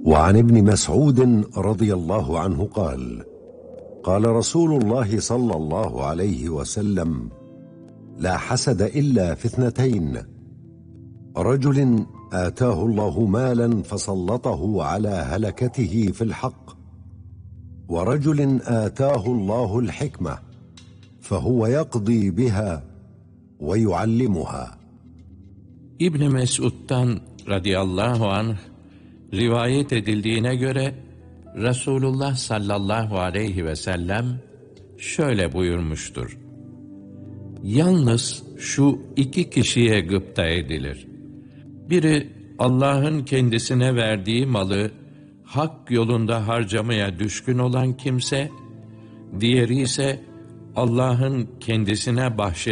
وعن ابن مسعود رضي الله عنه قال: قال رسول الله صلى الله عليه وسلم: لا حسد إلا في اثنتين: رجل آتاه الله مالا فسلطه على هلكته في الحق، ورجل آتاه الله الحكمة فهو يقضي بها ويعلمها. İbn Mesud'dan radıyallahu anh rivayet edildiğine göre Resulullah sallallahu aleyhi ve sellem şöyle buyurmuştur: Yalnız şu iki kişiye gıpta edilir. Biri Allah'ın kendisine verdiği malı hak yolunda harcamaya düşkün olan kimse, diğeri ise Allah'ın kendisine bahşettiği